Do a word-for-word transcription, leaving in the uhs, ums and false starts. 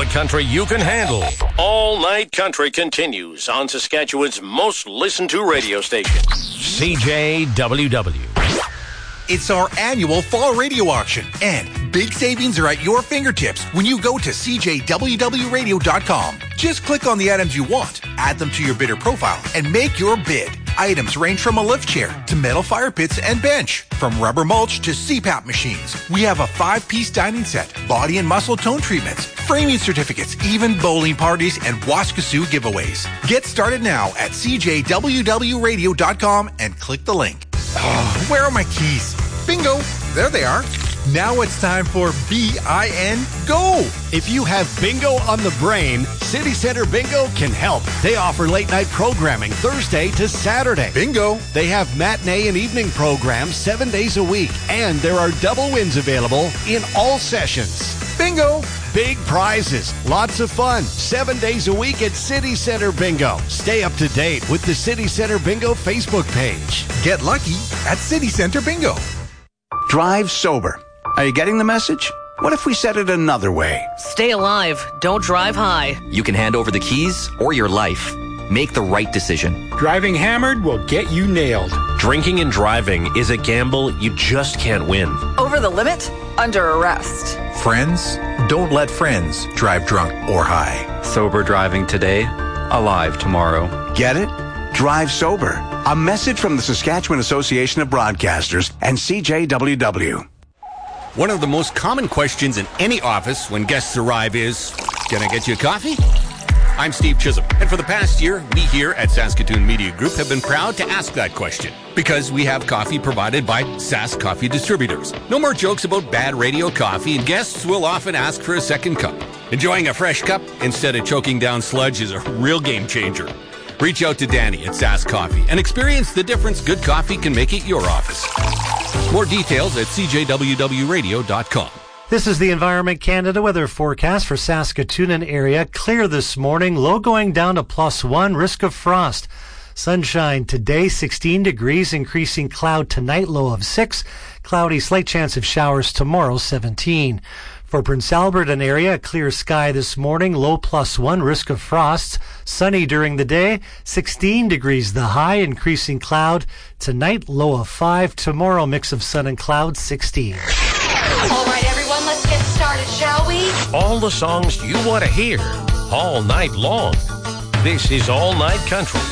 the country you can handle. All Night Country continues on Saskatchewan's most listened to radio station, C J W W. It's our annual fall radio auction, and big savings are at your fingertips when you go to C J W W radio dot com. Just click on the items you want, add them to your bidder profile, and make your bid. Items range from a lift chair to metal fire pits and bench, from rubber mulch to C PAP machines. We have a five-piece dining set, body and muscle tone treatments, framing certificates, even bowling parties and Waskasoo giveaways. Get started now at C J W W radio dot com and click the link. Oh, where are my keys? Bingo! There they are. Now it's time for B I N Go! If you have bingo on the brain, City Center Bingo can help. They offer late-night programming Thursday to Saturday. Bingo! They have matinee and evening programs seven days a week, and there are double wins available in all sessions. Bingo! Big prizes, lots of fun, seven days a week at City Center Bingo. Stay up to date with the City Center Bingo Facebook page. Get lucky at City Center Bingo. Drive sober. Are you getting the message? What if we said it another way? Stay alive. Don't drive high. You can hand over the keys or your life. Make the right decision. Driving hammered will get you nailed. Drinking and driving is a gamble you just can't win. Over the limit? Under arrest. Friends, don't let friends drive drunk or high. Sober driving today, alive tomorrow. Get it? Drive sober. A message from the Saskatchewan Association of Broadcasters and C J W W. One of the most common questions in any office when guests arrive is, can I get you a coffee? I'm Steve Chisholm, and for the past year, we here at Saskatoon Media Group have been proud to ask that question because we have coffee provided by Sask Coffee Distributors. No more jokes about bad radio coffee, and guests will often ask for a second cup. Enjoying a fresh cup instead of choking down sludge is a real game changer. Reach out to Danny at Sask Coffee and experience the difference good coffee can make at your office. More details at C J W W radio dot com. This is the Environment Canada weather forecast for Saskatoon and area. Clear this morning, low going down to plus one, risk of frost. Sunshine today, sixteen degrees, increasing cloud tonight, low of six. Cloudy, slight chance of showers tomorrow, seventeen. For Prince Albert and area, clear sky this morning, low plus one, risk of frost. Sunny during the day, sixteen degrees the high, increasing cloud. Tonight, low of five. Tomorrow, mix of sun and cloud, sixteen. All right, everyone, let's get started, shall we? All the songs you want to hear all night long. This is All Night Country